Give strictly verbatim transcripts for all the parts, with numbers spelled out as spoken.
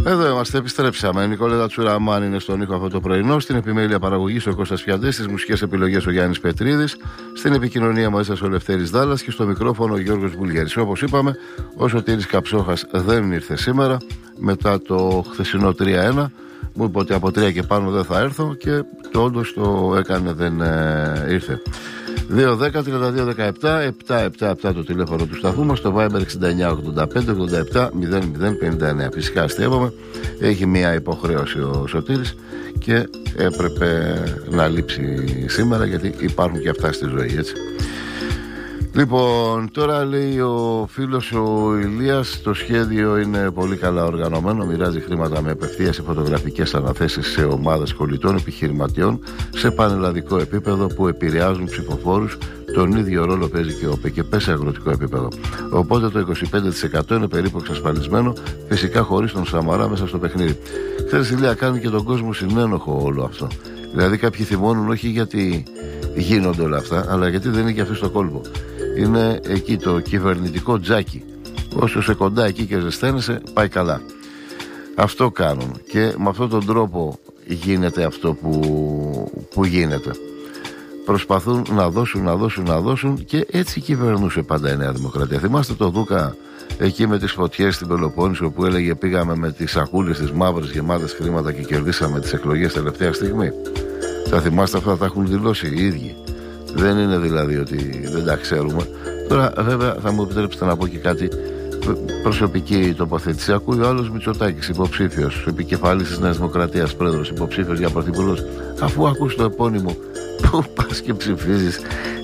Εδώ είμαστε, επιστρέψαμε. Η Νικόλετα Τσουραμάν είναι στον ήχο αυτό το πρωινό. Στην επιμέλεια παραγωγής ο Κώστας Φιαντής. Στις μουσικές επιλογές ο Γιάννης Πετρίδης. Στην επικοινωνία μαζί σας ο Λευτέρης Δάλλας. Και στο μικρόφωνο ο Γιώργος Βουλγέρης. Όπως είπαμε, ο Σωτήρης Καψόχας δεν ήρθε σήμερα. Μετά το χθεσινό τρία ένα. Μου είπε ότι από τρία και πάνω δεν θα έρθω. Και το όντως το έκανε, δεν ε, ήρθε. δύο δέκα τριάντα δύο δεκαεπτά επτακόσια εβδομήντα επτά το τηλέφωνο του σταθμού μας, το Viber εξήντα εννιά ογδόντα πέντε ογδόντα επτά μηδέν μηδέν πενήντα εννέα. Φυσικά αστείευαμε, έχει μία υποχρέωση ο Σωτήρης και έπρεπε να λείψει σήμερα, γιατί υπάρχουν και αυτά στη ζωή, έτσι. Λοιπόν, τώρα λέει ο φίλος ο Ηλίας, το σχέδιο είναι πολύ καλά οργανωμένο, μοιράζει χρήματα με απευθείας φωτογραφικές αναθέσεις σε ομάδες πολιτών, επιχειρηματιών σε πανελλαδικό επίπεδο που επηρεάζουν ψηφοφόρους. Τον ίδιο ρόλο παίζει και ο ΠΚΠ σε αγροτικό επίπεδο. Οπότε το είκοσι πέντε τοις εκατό είναι περίπου εξασφαλισμένο, φυσικά χωρίς τον Σαμαρά μέσα στο παιχνίδι. Ξέρεις, Ηλία, κάνει και τον κόσμο συνένοχο όλο αυτό. Δηλαδή, κάποιοι θυμώνουν όχι γιατί γίνονται όλα αυτά, αλλά γιατί δεν είναι και αυτοί στο κόλπο. Είναι εκεί το κυβερνητικό τζάκι. Όσο σε κοντά εκεί και ζεσταίνεσαι, πάει καλά. Αυτό κάνουν. Και με αυτόν τον τρόπο γίνεται αυτό που, που γίνεται. Προσπαθούν να δώσουν, να δώσουν, να δώσουν, και έτσι κυβερνούσε πάντα η Νέα Δημοκρατία. Θυμάστε το Δούκα εκεί με τις φωτιές στην Πελοπόννησο που έλεγε πήγαμε με τις σακούλες τις μαύρες γεμάτες χρήματα και κερδίσαμε τις εκλογές τελευταία στιγμή. Θα θυμάστε αυτά, τα έχουν δηλώσει οι ίδιοι. Δεν είναι δηλαδή ότι δεν τα ξέρουμε. Τώρα βέβαια θα μου επιτρέψετε να πω και κάτι, προσωπική τοποθέτηση. Ακούει ο άλλος Μητσοτάκης, υποψήφιος, επικεφαλής της Νέας Δημοκρατίας, πρόεδρος, υποψήφιος για πρωθυπουργός. Αφού ακούς το επώνυμο, πού πας και ψηφίζεις?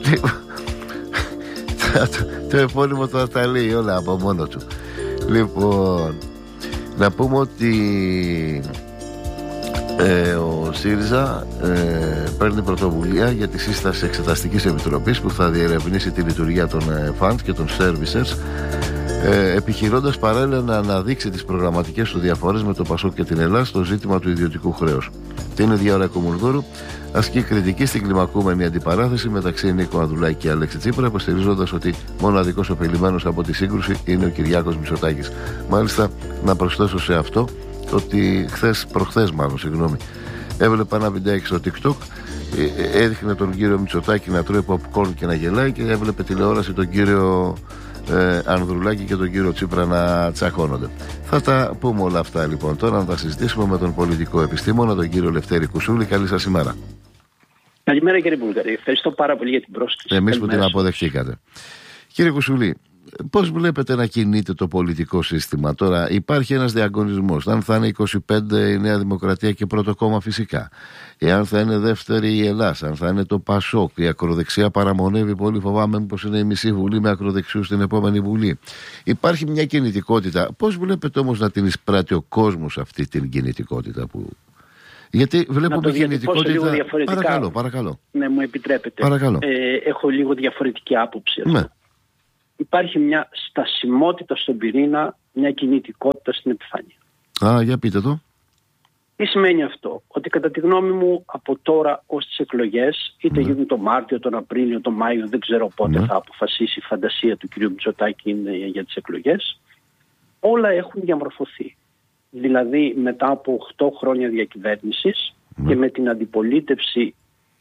το, το επώνυμο θα τα λέει όλα από μόνο του. Λοιπόν, να πούμε ότι Ε, ο ΣΥΡΙΖΑ ε, παίρνει πρωτοβουλία για τη σύσταση εξεταστικής επιτροπής που θα διερευνήσει τη λειτουργία των ε, funds και των services, ε, επιχειρώντας παράλληλα να αναδείξει τις προγραμματικές του διαφορές με το ΠΑΣΟΚ και την Ελλάδα στο ζήτημα του ιδιωτικού χρέους. Την ίδια ώρα, Κομουνδούρου ασκεί κριτική στην κλιμακούμενη αντιπαράθεση μεταξύ Νίκο Ανδρουλάκη και Αλέξη Τσίπρα, υποστηρίζοντας ότι μοναδικός ωφελημένος από τη σύγκρουση είναι ο Κυριάκος Μητσοτάκης. Μάλιστα, να προσθέσω σε αυτό ότι χθες, προχθές μάλλον, συγγνώμη, έβλεπα ένα βιντεάκι στο TikTok, ε, έδειχνε τον κύριο Μητσοτάκη να τρώει popcorn και να γελάει, και έβλεπε τηλεόραση τον κύριο ε, Ανδρουλάκη και τον κύριο Τσίπρα να τσακώνονται. Θα τα πούμε όλα αυτά λοιπόν τώρα, να τα συζητήσουμε με τον πολιτικό επιστήμονα, τον κύριο Λευτέρη Κουσούλη. Καλή σας ημέρα. Καλημέρα κύριε Βουλγαρή, ευχαριστώ πάρα πολύ για την πρόσκληση. Εμείς που την αποδεχτήκατε. Κύριε Κουσούλη, πώς βλέπετε να κινείται το πολιτικό σύστημα τώρα? Υπάρχει ένας διαγωνισμός. Αν θα είναι είκοσι πέντε η Νέα Δημοκρατία και πρώτο κόμμα, φυσικά. Εάν θα είναι δεύτερη η Ελλάδα, αν θα είναι το ΠΑΣΟΚ, η ακροδεξιά παραμονεύει πολύ, φοβάμαι πως είναι η μισή βουλή με ακροδεξιούς στην επόμενη βουλή. Υπάρχει μια κινητικότητα. Πώς βλέπετε όμως να την εισπράττει ο κόσμος αυτή την κινητικότητα που... Γιατί βλέπουμε κινητικότητα. Παρακαλώ, παρακαλώ. Ναι, μου επιτρέπετε. Παρακαλώ. Ε, έχω λίγο διαφορετική άποψη. Ναι. Υπάρχει μια στασιμότητα στον πυρήνα, μια κινητικότητα στην επιφάνεια. Α, για πείτε το. Τι σημαίνει αυτό? Ότι κατά τη γνώμη μου από τώρα ως τις εκλογές, είτε ναι. γίνουν το Μάρτιο, τον Απρίλιο, τον Μάιο, δεν ξέρω πότε ναι. θα αποφασίσει η φαντασία του κ. Μητσοτάκη για τις εκλογές, όλα έχουν διαμορφωθεί. Δηλαδή μετά από οκτώ χρόνια διακυβέρνησης ναι. και με την αντιπολίτευση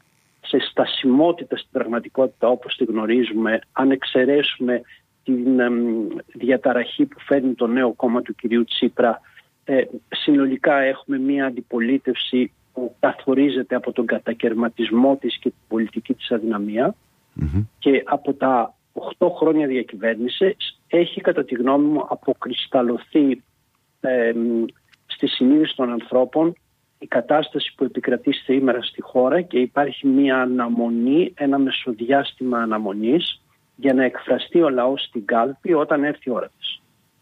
σε στασιμότητα στην πραγματικότητα όπως τη γνωρίζουμε, αν εξαιρέσουμε την ε, διαταραχή που φέρνει το νέο κόμμα του κυρίου Τσίπρα, ε, συνολικά έχουμε μια αντιπολίτευση που καθορίζεται από τον κατακερματισμό της και την πολιτική της αδυναμία mm-hmm. και από τα οκτώ χρόνια διακυβέρνησης έχει κατά τη γνώμη μου αποκρισταλωθεί ε, στη συνείδηση των ανθρώπων η κατάσταση που επικρατεί σήμερα στη χώρα και υπάρχει μια αναμονή, ένα μεσοδιάστημα αναμονής για να εκφραστεί ο λαός στην κάλπη όταν έρθει η ώρα της.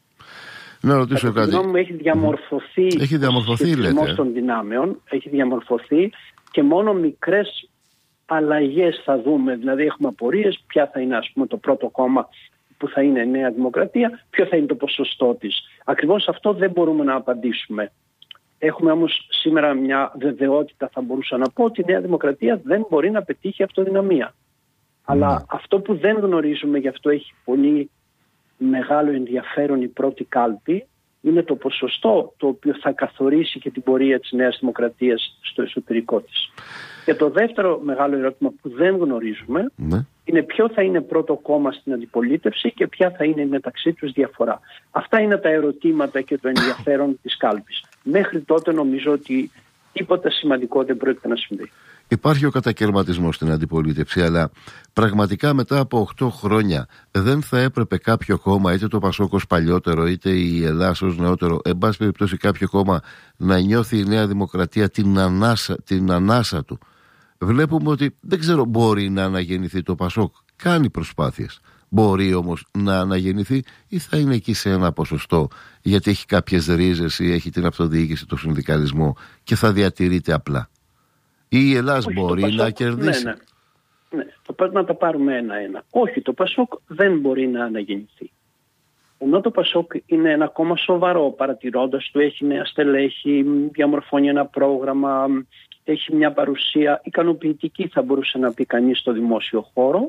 Να ρωτήσω κάτι. Μου έχει διαμορφωθεί, έχει διαμορφωθεί λέτε. των δυνάμεων, έχει διαμορφωθεί και μόνο μικρές αλλαγές θα δούμε. Δηλαδή έχουμε απορίες ποια θα είναι ας πούμε το πρώτο κόμμα που θα είναι Νέα Δημοκρατία, ποιο θα είναι το ποσοστό της. Ακριβώς αυτό δεν μπορούμε να απαντήσουμε. Έχουμε όμως σήμερα μια βεβαιότητα, θα μπορούσα να πω, ότι η Νέα Δημοκρατία δεν μπορεί να πετύχει αυτοδυναμία. Mm. Αλλά αυτό που δεν γνωρίζουμε, γι' αυτό έχει πολύ μεγάλο ενδιαφέρον η πρώτη κάλπη, είναι το ποσοστό το οποίο θα καθορίσει και την πορεία της Νέας Δημοκρατίας στο εσωτερικό της. Και το δεύτερο μεγάλο ερώτημα που δεν γνωρίζουμε ναι. είναι ποιο θα είναι πρώτο κόμμα στην αντιπολίτευση και ποια θα είναι μεταξύ τους διαφορά. Αυτά είναι τα ερωτήματα και το ενδιαφέρον της κάλπης. Μέχρι τότε νομίζω ότι τίποτα σημαντικό δεν πρόκειται να συμβεί. Υπάρχει ο κατακαιρματισμός στην αντιπολίτευση, αλλά πραγματικά μετά από οκτώ χρόνια δεν θα έπρεπε κάποιο κόμμα, είτε το Πασόκ ως παλιότερο, είτε η Ελλάδα ως νεότερο, εν πάση περιπτώσει κάποιο κόμμα, να νιώθει η Νέα Δημοκρατία την ανάσα, την ανάσα του. Βλέπουμε ότι δεν ξέρω, μπορεί να αναγεννηθεί το Πασόκ. Κάνει προσπάθειες. Μπορεί όμως να αναγεννηθεί ή θα είναι εκεί σε ένα ποσοστό, γιατί έχει κάποιες ρίζες ή έχει την αυτοδιοίκηση, το συνδικαλισμό και θα διατηρείται απλά. Ή η Ελλάδα Όχι, μπορεί Πασόκ, να κερδίσει. Ναι, ναι. ναι. Το πρέπει να τα πάρουμε ένα-ένα. Όχι, το Πασόκ δεν μπορεί να αναγεννηθεί. Ενώ το Πασόκ είναι ένα κόμμα σοβαρό, παρατηρώντας του, έχει νέα στελέχη, διαμορφώνει ένα πρόγραμμα, έχει μια παρουσία ικανοποιητική, θα μπορούσε να πει κανείς, στο δημόσιο χώρο.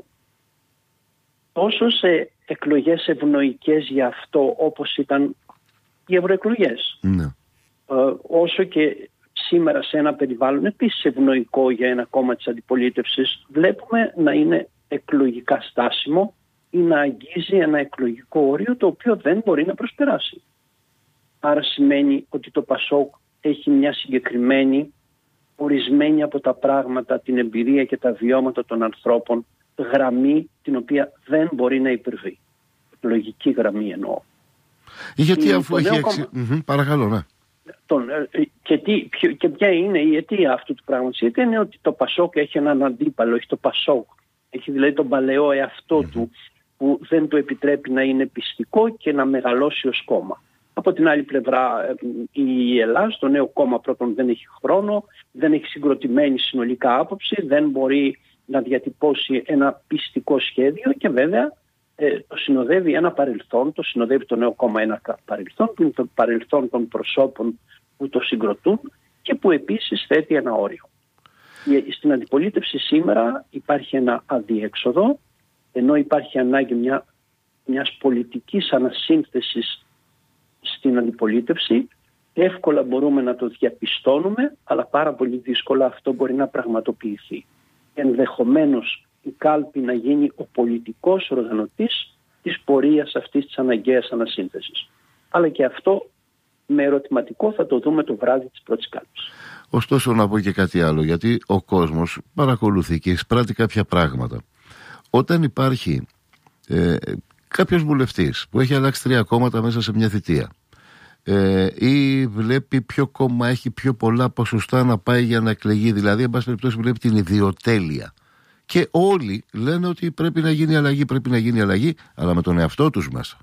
Τόσο σε εκλογές ευνοϊκές για αυτό, όπως ήταν οι ευρωεκλογές, ναι. ε, όσο και σήμερα σε ένα περιβάλλον επίσης ευνοϊκό για ένα κόμμα της αντιπολίτευσης, βλέπουμε να είναι εκλογικά στάσιμο ή να αγγίζει ένα εκλογικό όριο το οποίο δεν μπορεί να προσπεράσει. Άρα σημαίνει ότι το Πασόκ έχει μια συγκεκριμένη, ορισμένη από τα πράγματα, την εμπειρία και τα βιώματα των ανθρώπων, γραμμή την οποία δεν μπορεί να υπερβεί. Λογική γραμμή εννοώ. Γιατί αφού έχει έξι... Κόμμα... Παρακαλώ, ναι. Τον, και, τι, ποιο, και ποια είναι η αιτία αυτού του πράγματος? Η αιτία είναι ότι το Πασόκ έχει έναν αντίπαλο, έχει το Πασόκ. Έχει δηλαδή τον παλαιό εαυτό mm-hmm. του, που δεν του επιτρέπει να είναι πιστικό και να μεγαλώσει ως κόμμα. Από την άλλη πλευρά, η Ελλάδα, το νέο κόμμα, πρώτον δεν έχει χρόνο, δεν έχει συγκροτημένη συνολικά άποψη, δεν μπορεί να διατυπώσει ένα πιστικό σχέδιο και βέβαια ε, το συνοδεύει ένα παρελθόν, το συνοδεύει το νέο κόμμα ένα παρελθόν που είναι το παρελθόν των προσώπων που το συγκροτούν και που επίσης θέτει ένα όριο. Στην αντιπολίτευση σήμερα υπάρχει ένα αδιέξοδο, ενώ υπάρχει ανάγκη μια, μιας πολιτικής ανασύνθεσης στην αντιπολίτευση. Εύκολα μπορούμε να το διαπιστώνουμε, αλλά πάρα πολύ δύσκολα αυτό μπορεί να πραγματοποιηθεί. Ενδεχομένως η κάλπη να γίνει ο πολιτικός οργανωτής της πορείας αυτής της αναγκαίας ανασύνθεσης. Αλλά και αυτό με ερωτηματικό θα το δούμε το βράδυ της πρώτης κάλπης. Ωστόσο να πω και κάτι άλλο, γιατί ο κόσμος παρακολουθεί και εισπράττει κάποια πράγματα. Όταν υπάρχει ε, κάποιος βουλευτής που έχει αλλάξει τρία κόμματα μέσα σε μια θητεία ε, ή βλέπει ποιο κόμμα έχει πιο πολλά ποσοστά να πάει για να εκλεγεί, δηλαδή εν πάση περιπτώσει βλέπει την ιδιοτέλεια και όλοι λένε ότι πρέπει να γίνει αλλαγή, πρέπει να γίνει αλλαγή, αλλά με τον εαυτό τους μέσα.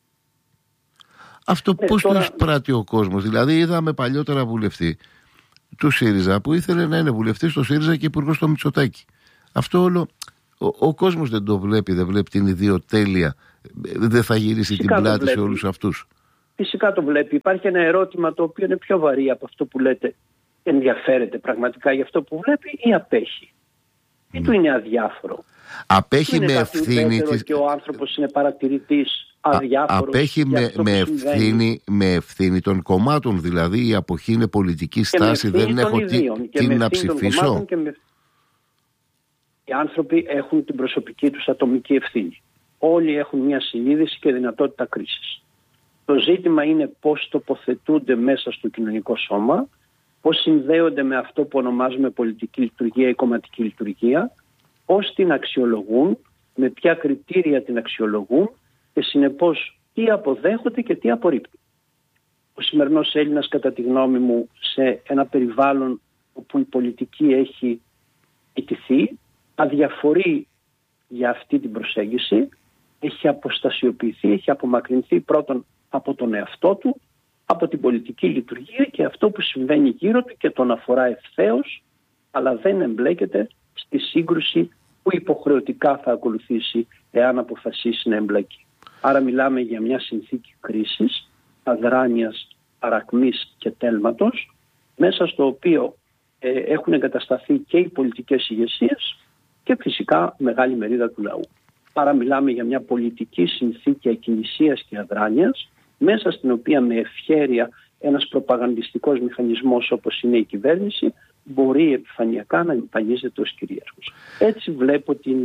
Αυτό ε, πώς τώρα... το εισπράττει ο κόσμος? Δηλαδή είδαμε παλιότερα βουλευτή του ΣΥΡΙΖΑ που ήθελε να είναι βουλευτής στο ΣΥΡΙΖΑ και υπουργός στο Μητσοτάκη. Αυτό όλο ο, ο κόσμος δεν το βλέπει, δεν βλέπει την ιδιοτέλεια, δεν θα γυρίσει Φυσικά την πλάτη σε όλους αυτούς. Φυσικά το βλέπει. Υπάρχει ένα ερώτημα το οποίο είναι πιο βαρύ από αυτό που λέτε. Ενδιαφέρεται πραγματικά για αυτό που βλέπει ή απέχει? Ή mm. του είναι αδιάφορο? Απέχει με ευθύνη της... Και ο άνθρωπος είναι παρατηρητής, αδιάφορος. Απέχει με, με, ευθύνη, με ευθύνη των κομμάτων, δηλαδή η αποχή είναι πολιτική στάση, δεν έχω τι, τι να ψηφίσω. Με... Οι άνθρωποι έχουν την προσωπική τους ατομική ευθύνη. Όλοι έχουν μια συνείδηση και δυνατότητα κρίσης. Το ζήτημα είναι πώς τοποθετούνται μέσα στο κοινωνικό σώμα, πώς συνδέονται με αυτό που ονομάζουμε πολιτική λειτουργία ή κομματική λειτουργία, πώς την αξιολογούν, με ποια κριτήρια την αξιολογούν και συνεπώς τι αποδέχονται και τι απορρίπτουν. Ο σημερινός Έλληνας, κατά τη γνώμη μου, σε ένα περιβάλλον όπου η πολιτική έχει ιτηθεί, αδιαφορεί για αυτή την προσέγγιση, έχει αποστασιοποιηθεί, έχει απομακρυνθεί πρώτον από τον εαυτό του, από την πολιτική λειτουργία και αυτό που συμβαίνει γύρω του και τον αφορά ευθέως, αλλά δεν εμπλέκεται στη σύγκρουση που υποχρεωτικά θα ακολουθήσει εάν αποφασίσει να εμπλακεί. Άρα μιλάμε για μια συνθήκη κρίσης, αδράνειας, παρακμής και τέλματος, μέσα στο οποίο ε, έχουν εγκατασταθεί και οι πολιτικές ηγεσίες και φυσικά μεγάλη μερίδα του λαού. Άρα μιλάμε για μια πολιτική συνθήκη ακινησίας και αδράνειας, μέσα στην οποία με ευχέρεια ένας προπαγανδιστικός μηχανισμός όπως είναι η κυβέρνηση μπορεί επιφανειακά να εμφανίζεται ως κυρίαρχος. Έτσι βλέπω την,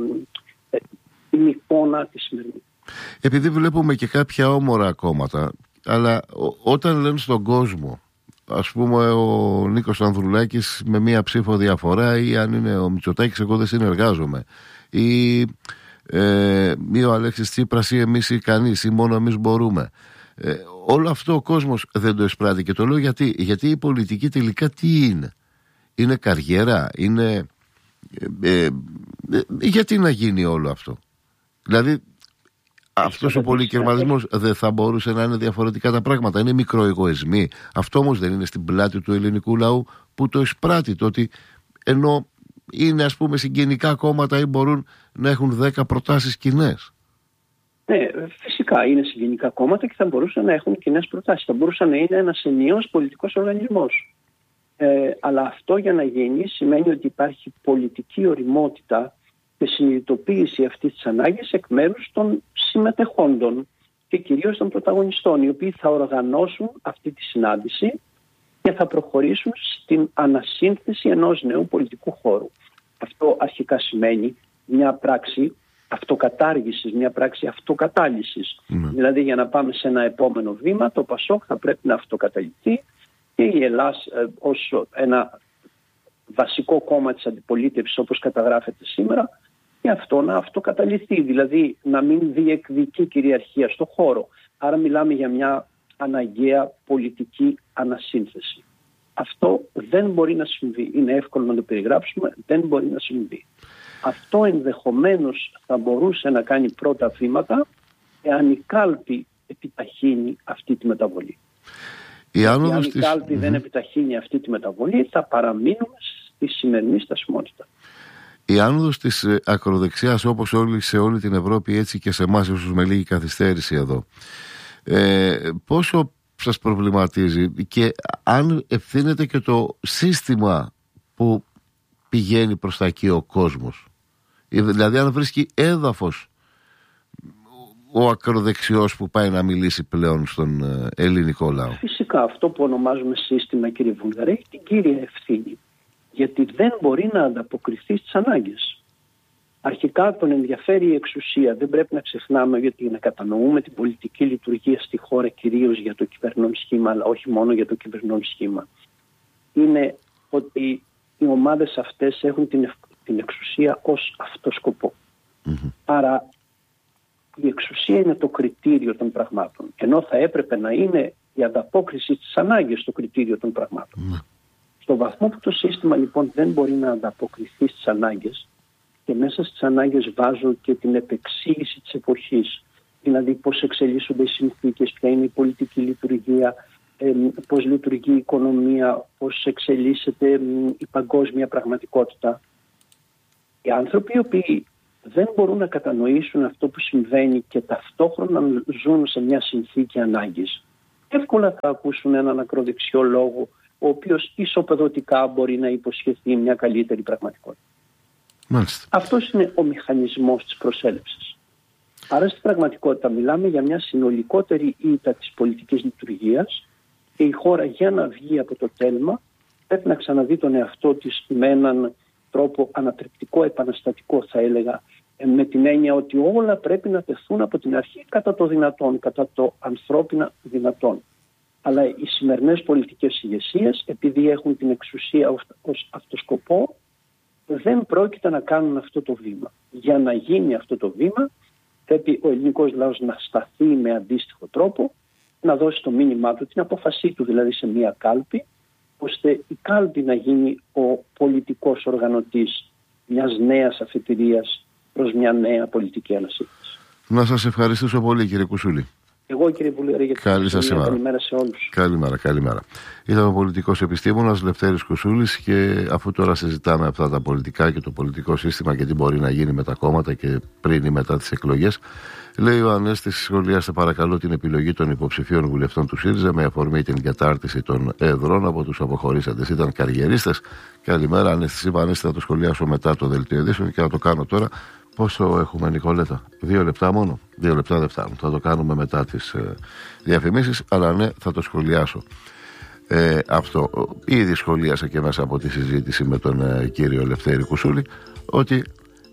την εικόνα τη σημερινή. Επειδή βλέπουμε και κάποια όμορα κόμματα, αλλά ό, όταν λένε στον κόσμο, ας πούμε ο Νίκος Ανδρουλάκης με μία ψήφο διαφορά, ή αν είναι ο Μητσοτάκης εγώ δεν συνεργάζομαι, ή, ε, ή ο Αλέξης Τσίπρας ή εμείς ή κανείς ή μόνο εμείς μπορούμε, ε, όλο αυτό ο κόσμος δεν το εισπράττει. Και το λέω γιατί, γιατί η πολιτική τελικά τι είναι? Είναι καριέρα, είναι ε, ε, ε, γιατί να γίνει όλο αυτό? Δηλαδή αυτός ο πολυκερματισμός δεν θα μπορούσε να είναι διαφορετικά τα πράγματα? Είναι μικροεγωισμοί. Αυτό όμως δεν είναι στην πλάτη του ελληνικού λαού που το εισπράττει, το ότι ενώ είναι ας πούμε συγγενικά κόμματα ή μπορούν να έχουν δέκα προτάσεις κοινές? Ναι, φυσικά είναι συγγενικά κόμματα και θα μπορούσαν να έχουν κοινές προτάσεις. Θα μπορούσαν να είναι ένας ενιαίος πολιτικός οργανισμός. Ε, αλλά αυτό για να γίνει σημαίνει ότι υπάρχει πολιτική οριμότητα και συνειδητοποίηση αυτής της ανάγκης εκ μέρους των συμμετεχόντων και κυρίως των πρωταγωνιστών, οι οποίοι θα οργανώσουν αυτή τη συνάντηση και θα προχωρήσουν στην ανασύνθεση ενός νέου πολιτικού χώρου. Αυτό αρχικά σημαίνει μια πράξη αυτοκατάργησης, μια πράξη αυτοκατάλυσης. Mm. Δηλαδή για να πάμε σε ένα επόμενο βήμα, το ΠΑΣΟΚ θα πρέπει να αυτοκαταλυθεί και η Ελλάς ε, ως ένα βασικό κόμμα της αντιπολίτευσης όπως καταγράφεται σήμερα, και αυτό να αυτοκαταλυθεί, δηλαδή να μην διεκδικεί κυριαρχία στο χώρο. Άρα μιλάμε για μια αναγκαία πολιτική ανασύνθεση. Αυτό δεν μπορεί να συμβεί. Είναι εύκολο να το περιγράψουμε, δεν μπορεί να συμβεί. Αυτό ενδεχομένως θα μπορούσε να κάνει πρώτα βήματα εάν η κάλπη επιταχύνει αυτή τη μεταβολή. Η αν η κάλπη της... δεν επιταχύνει αυτή τη μεταβολή, θα παραμείνουμε στη σημερινή στασιμότητα. Η άνοδος της ακροδεξιάς, όπως όλοι, σε όλη την Ευρώπη, έτσι και σε εμάς ίσως με λίγη καθυστέρηση εδώ, ε, πόσο σας προβληματίζει και αν ευθύνεται και το σύστημα που πηγαίνει προς τα εκεί ο κόσμος? Δηλαδή αν βρίσκει έδαφος ο ακροδεξιός που πάει να μιλήσει πλέον στον ελληνικό λαό? Φυσικά αυτό που ονομάζουμε σύστημα, κύριε Βούλγαρε, έχει την κύρια ευθύνη, γιατί δεν μπορεί να ανταποκριθεί στις ανάγκες. Αρχικά τον ενδιαφέρει η εξουσία. Δεν πρέπει να ξεχνάμε, γιατί να κατανοούμε την πολιτική λειτουργία στη χώρα κυρίως για το κυβερνών σχήμα, αλλά όχι μόνο για το κυβερνών σχήμα. Είναι ότι οι ομάδες αυτές έχουν την, την εξουσία ως αυτό σκοπό. Mm-hmm. Άρα η εξουσία είναι το κριτήριο των πραγμάτων, ενώ θα έπρεπε να είναι η ανταπόκριση στις ανάγκες το κριτήριο των πραγμάτων. Mm-hmm. Στο βαθμό που το σύστημα λοιπόν δεν μπορεί να ανταποκριθεί στις ανάγκες, και μέσα στις ανάγκες βάζω και την επεξήγηση της εποχής, δηλαδή πώς εξελίσσονται οι συνθήκες, ποια είναι η πολιτική λειτουργία, ε, πώς λειτουργεί η οικονομία, πώς εξελίσσεται ε, η παγκόσμια πραγματικότητα. Οι άνθρωποι οι οποίοι δεν μπορούν να κατανοήσουν αυτό που συμβαίνει και ταυτόχρονα ζουν σε μια συνθήκη ανάγκης, εύκολα θα ακούσουν έναν ακροδεξιό λόγο, ο οποίος ισοπεδωτικά μπορεί να υποσχεθεί μια καλύτερη πραγματικότητα. Μάλιστα. Αυτός είναι ο μηχανισμός της προσέλευσης. Άρα στην πραγματικότητα μιλάμε για μια συνολικότερη ήττα της πολιτικής λειτουργίας και η χώρα για να βγει από το τέλμα πρέπει να ξαναδεί τον εαυτό της με έναν τρόπο ανατρεπτικό, επαναστατικό θα έλεγα, με την έννοια ότι όλα πρέπει να τεθούν από την αρχή κατά το δυνατόν, κατά το ανθρώπινα δυνατόν. Αλλά οι σημερινές πολιτικές ηγεσίες, επειδή έχουν την εξουσία ως αυτό σκοπό, δεν πρόκειται να κάνουν αυτό το βήμα. Για να γίνει αυτό το βήμα, πρέπει ο ελληνικός λαός να σταθεί με αντίστοιχο τρόπο, να δώσει το μήνυμά του, την απόφασή του δηλαδή σε μια κάλπη, ώστε η κάλπη να γίνει ο πολιτικός οργανωτής μιας νέας αφετηρίας προς μια νέα πολιτική ανασύνθεση. Να σας ευχαριστήσω πολύ, κύριε Κουσούλη. Εγώ, κύριε Βουλγαρή, για την καλημέρα σε όλους. Καλημέρα, καλημέρα. Ήταν ο πολιτικός επιστήμονας Λευτέρης Κουσούλης, και αφού τώρα συζητάμε αυτά τα πολιτικά και το πολιτικό σύστημα και τι μπορεί να γίνει με τα κόμματα και πριν ή μετά τις εκλογές, λέει ο Ανέστης, σχολιάστε παρακαλώ την επιλογή των υποψηφίων βουλευτών του ΣΥΡΙΖΑ με αφορμή την κατάρτιση των εδρών από τους αποχωρήσαντες. Ήταν καριερίστες. Καλημέρα, Ανέστη. Είπα, Ανέστη, θα το σχολιάσω μετά το δελτίο ειδήσεων και θα το κάνω τώρα. Πόσο έχουμε, Νικόλετα? Δύο λεπτά μόνο. Δύο λεπτά δεν φτάνουν. Θα το κάνουμε μετά τις ε, διαφημίσεις. Αλλά ναι, θα το σχολιάσω. Ε, αυτό. Ήδη σχολίασα και μέσα από τη συζήτηση με τον ε, κύριο Λευτέρη Κουσούλη ότι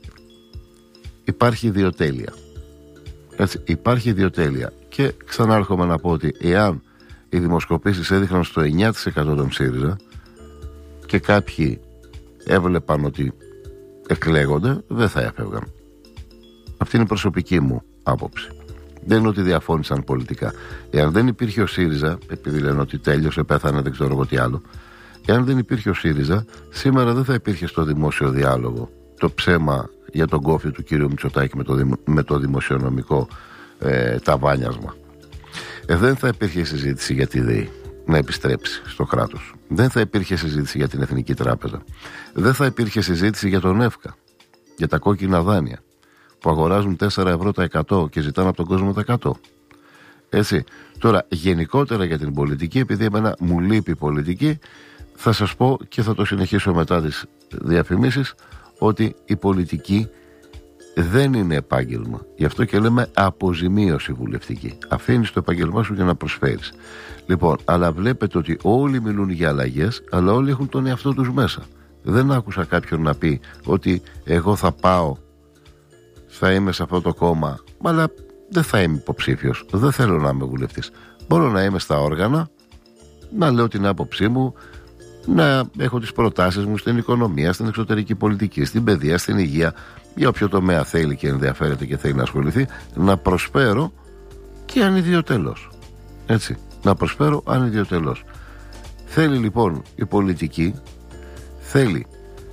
υπάρχει ιδιοτέλεια. Έτσι, υπάρχει ιδιοτέλεια. Και ξανάρχομαι να πω ότι εάν οι δημοσκοπήσεις έδειχναν στο εννιά τοις εκατό των ΣΥΡΙΖΑ και κάποιοι έβλεπαν ότι εκλέγονται, δεν θα έφευγαν. Αυτή είναι η προσωπική μου άποψη. Δεν είναι ότι διαφώνησαν πολιτικά. Εάν δεν υπήρχε ο ΣΥΡΙΖΑ, επειδή λένε ότι τέλειωσε, πέθανε, δεν ξέρω εγώ τι άλλο, εάν δεν υπήρχε ο ΣΥΡΙΖΑ, σήμερα δεν θα υπήρχε στο δημόσιο διάλογο το ψέμα για τον κόφι του κύριου Μητσοτάκη με το, δημο, με το δημοσιονομικό ε, ταβάνιασμα. Ε, δεν θα υπήρχε συζήτηση για τη ΔΕΗ να επιστρέψει στο κράτος. Δεν θα υπήρχε συζήτηση για την Εθνική Τράπεζα. Δεν θα υπήρχε συζήτηση για τον ΕΦΚΑ, για τα κόκκινα δάνεια που αγοράζουν τέσσερα ευρώ τα εκατό και ζητάνε από τον κόσμο τα εκατό. Έτσι. Τώρα, γενικότερα για την πολιτική, επειδή εμένα μου λείπει η πολιτική, θα σας πω και θα το συνεχίσω μετά τις διαφημίσεις, ότι η πολιτική δεν είναι επάγγελμα. Γι' αυτό και λέμε αποζημίωση βουλευτική. Αφήνεις το επάγγελμά σου για να προσφέρεις. Λοιπόν, αλλά βλέπετε ότι όλοι μιλούν για αλλαγές, αλλά όλοι έχουν τον εαυτό τους μέσα. Δεν άκουσα κάποιον να πει ότι εγώ θα πάω, θα είμαι σε αυτό το κόμμα, αλλά δεν θα είμαι υποψήφιος. Δεν θέλω να είμαι βουλευτής. Μπορώ να είμαι στα όργανα, να λέω την άποψή μου, να έχω τις προτάσεις μου στην οικονομία, στην εξωτερική πολιτική, στην παιδεία, στην υγεία, για όποιο τομέα θέλει και ενδιαφέρεται και θέλει να ασχοληθεί, να προσφέρω και ανιδιοτέλως. Έτσι, να προσφέρω ανιδιοτέλως. Θέλει λοιπόν η πολιτική, θέλει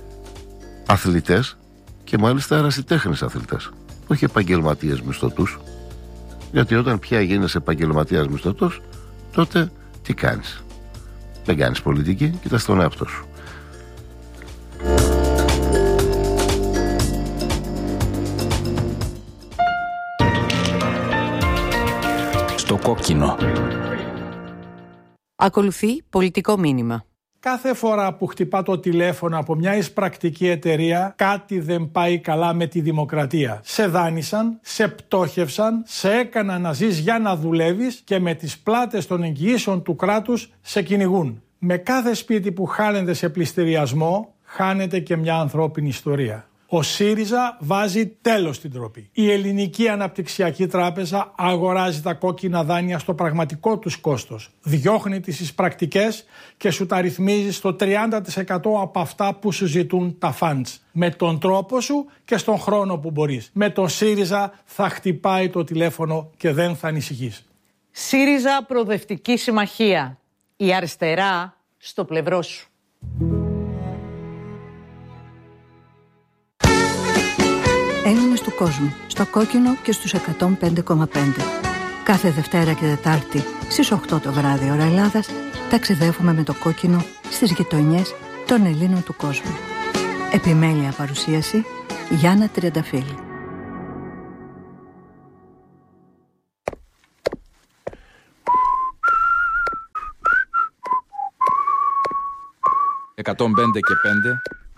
αθλητές και μάλιστα ερασιτέχνες αθλητές, όχι επαγγελματίες μισθωτούς. Γιατί όταν πια γίνεσαι επαγγελματίας μισθωτός, τότε τι κάνεις? Δεν κάνεις πολιτική, κοιτάς τον εαυτό σου. Στο κόκκινο. Ακολουθεί πολιτικό μήνυμα. Κάθε φορά που χτυπά το τηλέφωνο από μια εισπρακτική εταιρεία, κάτι δεν πάει καλά με τη δημοκρατία. Σε δάνεισαν, σε πτώχευσαν, σε έκαναν να ζεις για να δουλεύεις και με τις πλάτες των εγγυήσεων του κράτους σε κυνηγούν. Με κάθε σπίτι που χάνεται σε πληστηριασμό, χάνεται και μια ανθρώπινη ιστορία. Ο ΣΥΡΙΖΑ βάζει τέλος στην ντροπή. Η Ελληνική Αναπτυξιακή Τράπεζα αγοράζει τα κόκκινα δάνεια στο πραγματικό τους κόστος. Διώχνει τις εισπρακτικές και σου τα ρυθμίζει στο τριάντα τοις εκατό από αυτά που σου ζητούν τα funds. Με τον τρόπο σου και στον χρόνο που μπορείς. Με τον ΣΥΡΙΖΑ θα χτυπάει το τηλέφωνο και δεν θα ανησυχείς. ΣΥΡΙΖΑ Προοδευτική Συμμαχία. Η αριστερά στο πλευρό σου. Έλληνες του κόσμου, στο κόκκινο και στους εκατόν πέντε κόμμα πέντε. Κάθε Δευτέρα και Τετάρτη στις οκτώ το βράδυ ώρα Ελλάδας ταξιδεύουμε με το κόκκινο στις γειτονιές των Ελλήνων του κόσμου. Επιμέλεια παρουσίαση Γιάννα Τριανταφύλλη. εκατόν πέντε και πέντε